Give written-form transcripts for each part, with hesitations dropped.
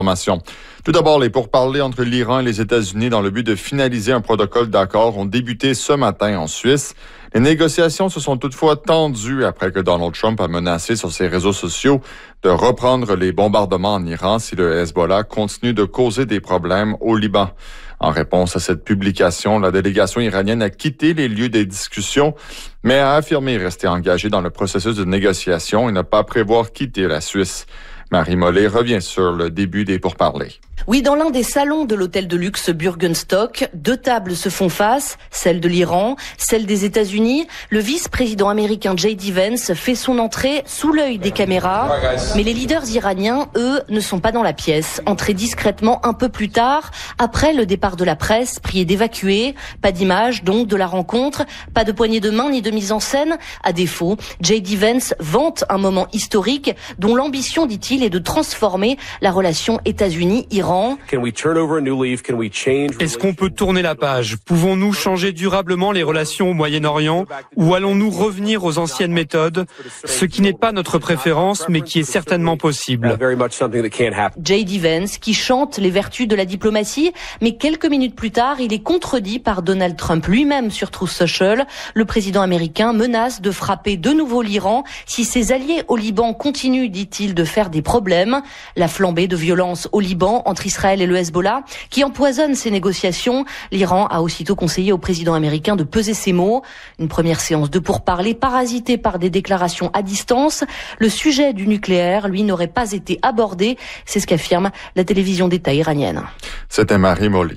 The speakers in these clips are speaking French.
Tout d'abord, les pourparlers entre l'Iran et les États-Unis dans le but de finaliser un protocole d'accord ont débuté ce matin en Suisse. Les négociations se sont toutefois tendues après que Donald Trump a menacé sur ses réseaux sociaux de reprendre les bombardements en Iran si le Hezbollah continue de causer des problèmes au Liban. En réponse à cette publication, la délégation iranienne a quitté les lieux des discussions, mais a affirmé rester engagée dans le processus de négociation et ne pas prévoir quitter la Suisse. Marie Mollet revient sur le début des pourparlers. Oui, dans l'un des salons de l'hôtel de luxe Bürgenstock, 2 tables se font face, celle de l'Iran, celle des États-Unis. Le vice-président américain J.D. Vance fait son entrée sous l'œil des caméras. Mais les leaders iraniens, eux, ne sont pas dans la pièce. Entrés discrètement un peu plus tard, après le départ de la presse, priés d'évacuer. Pas d'image, donc, de la rencontre. Pas de poignée de main ni de mise en scène. À défaut, J.D. Vance vante un moment historique dont l'ambition, dit-il, est de transformer la relation États-Unis-Iran. Est-ce qu'on peut tourner la page? Pouvons-nous changer durablement les relations au Moyen-Orient ou allons-nous revenir aux anciennes méthodes? Ce qui n'est pas notre préférence, mais qui est certainement possible. J.D. Vance qui chante les vertus de la diplomatie, mais quelques minutes plus tard, il est contredit par Donald Trump lui-même sur Truth Social. Le président américain menace de frapper de nouveau l'Iran si ses alliés au Liban continuent, dit-il, de faire des problèmes. La flambée de violence au Liban entre Israël et le Hezbollah, qui empoisonne ces négociations. L'Iran a aussitôt conseillé au président américain de peser ses mots. Une première séance de pourparlers parasitée par des déclarations à distance. Le sujet du nucléaire, lui, n'aurait pas été abordé. C'est ce qu'affirme la télévision d'État iranienne. C'était Marie Mollet.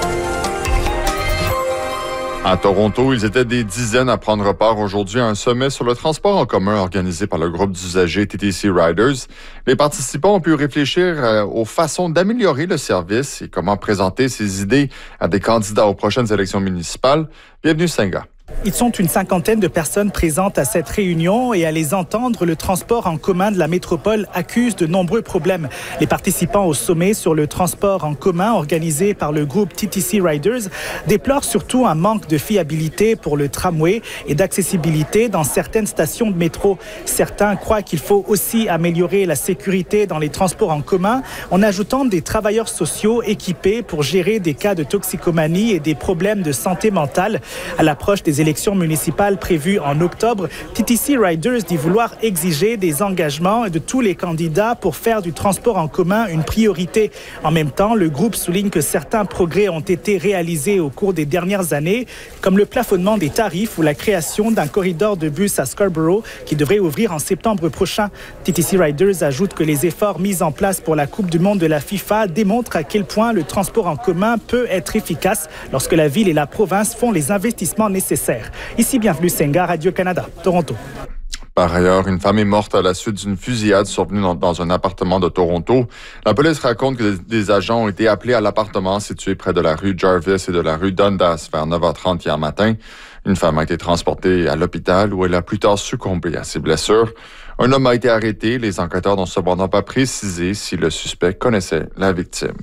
À Toronto, ils étaient des dizaines à prendre part aujourd'hui à un sommet sur le transport en commun organisé par le groupe d'usagers TTC Riders. Les participants ont pu réfléchir aux façons d'améliorer le service et comment présenter ces idées à des candidats aux prochaines élections municipales. Bienvenue, Senga. Ils sont une 50aine de personnes présentes à cette réunion et à les entendre, le transport en commun de la métropole accuse de nombreux problèmes. Les participants au sommet sur le transport en commun organisé par le groupe TTC Riders déplorent surtout un manque de fiabilité pour le tramway et d'accessibilité dans certaines stations de métro. Certains croient qu'il faut aussi améliorer la sécurité dans les transports en commun en ajoutant des travailleurs sociaux équipés pour gérer des cas de toxicomanie et des problèmes de santé mentale. À l'approche des élections municipales prévues en octobre, TTC Riders dit vouloir exiger des engagements de tous les candidats pour faire du transport en commun une priorité. En même temps, le groupe souligne que certains progrès ont été réalisés au cours des dernières années, comme le plafonnement des tarifs ou la création d'un corridor de bus à Scarborough qui devrait ouvrir en septembre prochain. TTC Riders ajoute que les efforts mis en place pour la Coupe du Monde de la FIFA démontrent à quel point le transport en commun peut être efficace lorsque la ville et la province font les investissements nécessaires. Ici, bienvenue Senga, Radio-Canada, Toronto. Par ailleurs, une femme est morte à la suite d'une fusillade survenue dans un appartement de Toronto. La police raconte que des agents ont été appelés à l'appartement situé près de la rue Jarvis et de la rue Dundas vers 9h30 hier matin. Une femme a été transportée à l'hôpital où elle a plus tard succombé à ses blessures. Un homme a été arrêté. Les enquêteurs n'ont cependant pas précisé si le suspect connaissait la victime.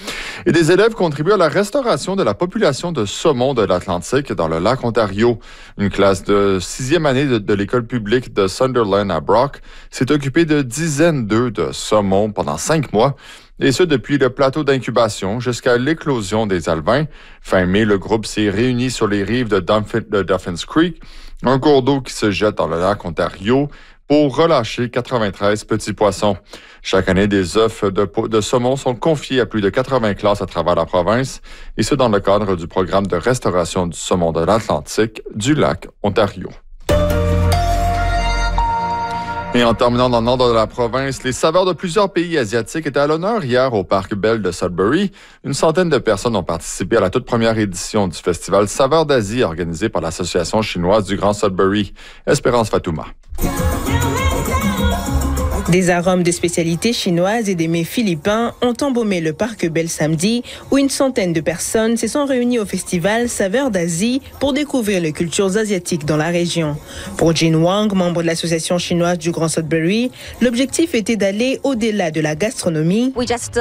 Et des élèves contribuent à la restauration de la population de saumon de l'Atlantique dans le lac Ontario. Une classe de 6e année de l'école publique de Sunderland à Brock s'est occupée de dizaines d'œufs de saumon pendant 5 mois. Et ce, depuis le plateau d'incubation jusqu'à l'éclosion des alevins. Fin mai, le groupe s'est réuni sur les rives de Duffins Creek, un cours d'eau qui se jette dans le lac Ontario, pour relâcher 93 petits poissons. Chaque année, des œufs de saumon sont confiés à plus de 80 classes à travers la province, et ce dans le cadre du programme de restauration du saumon de l'Atlantique du lac Ontario. Et en terminant dans le nord de la province, les saveurs de plusieurs pays asiatiques étaient à l'honneur hier au Parc Bell de Sudbury. Une centaine de personnes ont participé à la toute première édition du festival Saveurs d'Asie organisé par l'Association chinoise du Grand Sudbury. Espérance Fatouma. Des arômes de spécialités chinoises et des mets philippins ont embaumé le Parc Bell samedi, où une centaine de personnes se sont réunies au festival Saveurs d'Asie pour découvrir les cultures asiatiques dans la région. Pour Jin Wang, membre de l'association chinoise du Grand Sudbury, l'objectif était d'aller au-delà de la gastronomie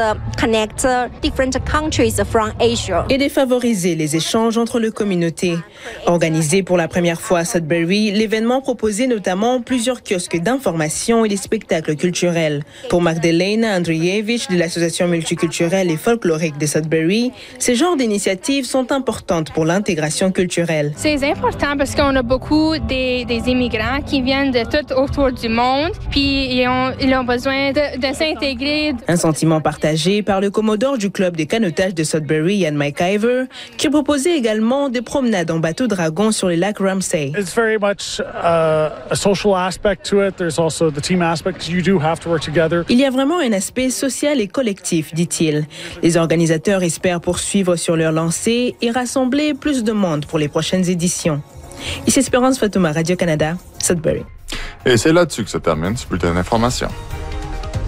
et de favoriser les échanges entre les communautés. Organisé pour la première fois à Sudbury, l'événement proposait notamment plusieurs kiosques d'information et des spectacles multiculturel. Pour Magdalena Andrievich de l'Association multiculturelle et folklorique de Sudbury, ces genres d'initiatives sont importantes pour l'intégration culturelle. C'est important parce qu'on a beaucoup des immigrants qui viennent de tout autour du monde, puis ils ont besoin de s'intégrer. Un sentiment partagé par le commodore du club de canotage de Sudbury, Ian McIver, qui proposait également des promenades en bateau dragon sur les lacs Ramsay. It's very much a social aspect to it. There's also the team aspect. You do have to work together. Il y a vraiment un aspect social et collectif, dit-il. Les organisateurs espèrent poursuivre sur leur lancée et rassembler plus de monde pour les prochaines éditions. Ici Espérance Fatouma, Radio-Canada, Sudbury. Et c'est là-dessus que se termine ce bulletin d'information.